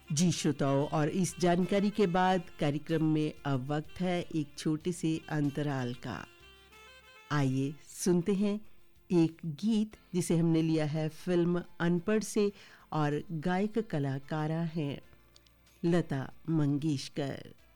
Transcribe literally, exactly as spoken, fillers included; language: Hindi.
जी श्रोताओं, और इस जानकारी के बाद कार्यक्रम में अब वक्त है एक छोटे से अंतराल का। आइए सुनते हैं एक गीत जिसे हमने लिया है फिल्म अनपढ़ से, और गायक कलाकारा हैं लता मंगेशकर।